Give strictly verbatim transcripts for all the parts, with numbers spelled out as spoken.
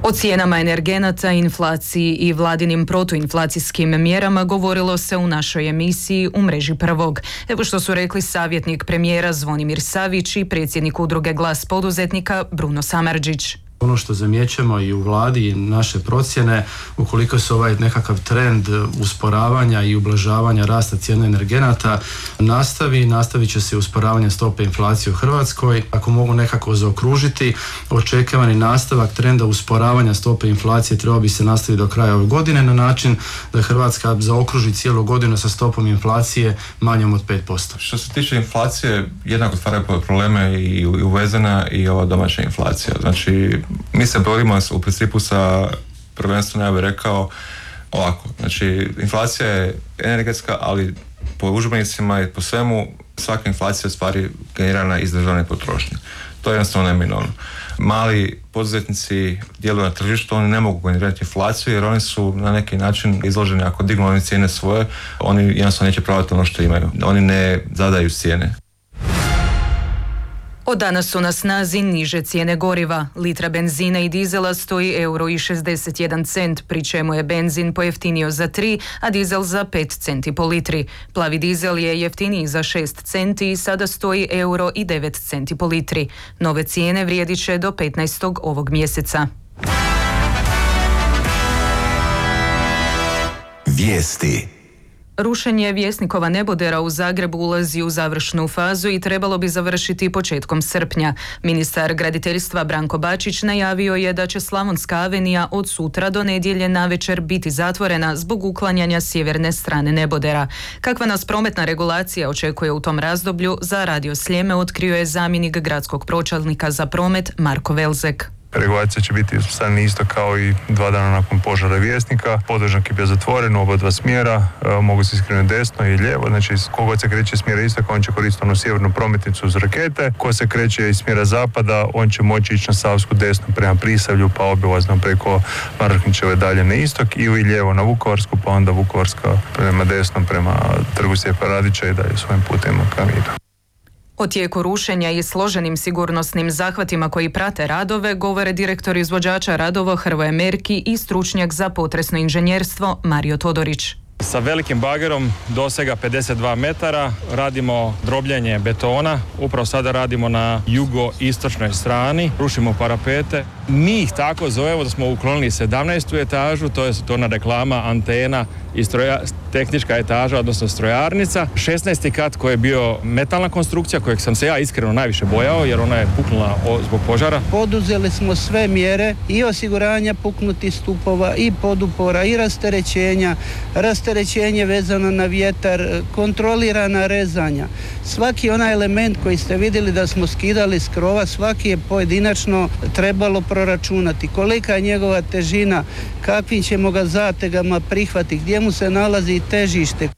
O cijenama energenata, inflaciji i vladinim protuinflacijskim mjerama govorilo se u našoj emisiji U mreži prvog. Evo što su rekli savjetnik premijera Zvonimir Savić i predsjednik udruge Glas poduzetnika Bruno Samardžić. Ono što zamjećujemo i u vladi i naše procjene, ukoliko se ovaj nekakav trend usporavanja i ublažavanja rasta cijene energenata nastavi, nastavit će se usporavanje stope inflacije u Hrvatskoj. Ako mogu nekako zaokružiti, očekivani nastavak trenda usporavanja stope inflacije trebao bi se nastaviti do kraja ove godine na način da Hrvatska zaokruži cijelu godinu sa stopom inflacije manjom od pet posto. Što se tiče inflacije, jednako stvaraju probleme i uvezena i ova domaća inflacija. Znači, mi se borimo u principu sa, prvenstveno ja bih rekao ovako, znači inflacija je energetska, ali po udžbenicima i po svemu svaka inflacija je stvari generirana iz državne potrošnje. To je jednostavno neminovno. Mali poduzetnici djeluju na tržištu, oni ne mogu generirati inflaciju jer oni su na neki način izloženi, ako dignu oni cijene svoje, oni jednostavno neće prodati ono što imaju. Oni ne zadaju cijene. Od danas su na snazi niže cijene goriva. Litra benzina i dizela stoji euro i šezdeset jedan cent, pri čemu je benzin pojeftinio za tri, a dizel za pet centi po litri. Plavi dizel je jeftiniji za šest centi i sada stoji euro i devet centi po litri. Nove cijene vrijedit će do petnaestog ovog mjeseca. Vijesti. Rušenje Vjesnikova nebodera u Zagrebu ulazi u završnu fazu i trebalo bi završiti početkom srpnja. Ministar graditeljstva Branko Bačić najavio je da će Slavonska avenija od sutra do nedjelje navečer biti zatvorena zbog uklanjanja sjeverne strane nebodera. Kakva nas prometna regulacija očekuje u tom razdoblju, za Radio Sljeme otkrio je zamjenik gradskog pročelnika za promet Marko Velzek. Regulacija će biti uspostavljena isto kao i dva dana nakon požara Vjesnika. Podvožnjak je bio zatvoren u oba dva smjera, e, mogu se iskrenuti desno i lijevo, znači kogod se kreće iz smjera istoka, on će koristiti onu sjevernu prometnicu uz rakete. Ko se kreće iz smjera zapada, on će moći ići na Savsku desno prema Prisavlju, pa obilazno preko Maraknićeve dalje na istok, ili lijevo na Vukovarsku, pa onda Vukovarska prema desnom, prema Trgu Stjepa Radića i dalje svojim putem ka Vidu. O tijeku rušenja i složenim sigurnosnim zahvatima koji prate radove govore direktor izvođača radova Hrvoje Merki i stručnjak za potresno inženjerstvo Mario Todorić. Sa velikim bagerom dosega pedeset dva metara radimo drobljenje betona. Upravo sada radimo na jugoistočnoj strani, rušimo parapete. Mi ih tako zovemo da smo uklonili sedamnaestu etažu, to je to na reklama, antena i stroja, tehnička etaža, odnosno strojarnica. šesnaesti kat koji je bio metalna konstrukcija, kojeg sam se ja iskreno najviše bojao jer ona je puknula zbog požara. Poduzeli smo sve mjere i osiguranja puknutih stupova i podupora i rasterećenja, rasterećenje vezano na vjetar, kontrolirana rezanja. Svaki onaj element koji ste vidjeli da smo skidali s krova, svaki je pojedinačno trebalo proračunati. Kolika je njegova težina, kakvim ćemo ga zategama prihvatiti, gdje mu se nalazi težište.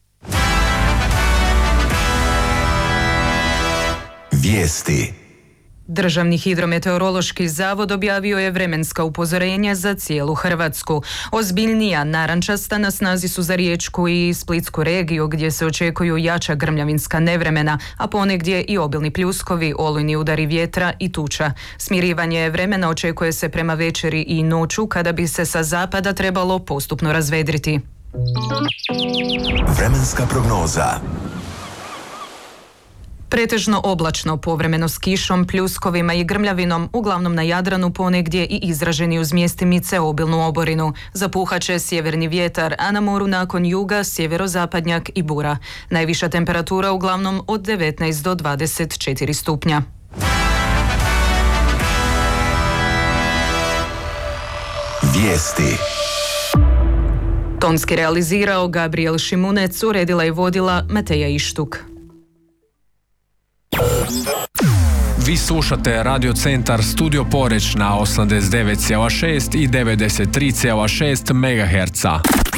Vijesti. Državni hidrometeorološki zavod objavio je vremenska upozorenja za cijelu Hrvatsku. Ozbiljnija narančasta na snazi su za Riječku i Splitsku regiju gdje se očekuju jača grmljavinska nevremena, a ponegdje i obilni pljuskovi, olujni udari vjetra i tuča. Smirivanje vremena očekuje se prema večeri i noću kada bi se sa zapada trebalo postupno razvedriti. Vremenska prognoza. Pretežno oblačno, povremeno s kišom, pljuskovima i grmljavinom, uglavnom na Jadranu, ponegdje i izraženi uz mjestimice obilnu oborinu. Zapuhat će sjeverni vjetar, a na moru nakon juga sjeverozapadnjak i bura. Najviša temperatura uglavnom od devetnaest do dvadeset četiri stupnja. Vijesti. Tonski realizirao Gabriel Šimunec, uredila i vodila Mateja Ištuk. Vi slušate Radio Centar Studio Poreć na osamdeset devet zarez šest i devedeset tri zarez šest megaherca.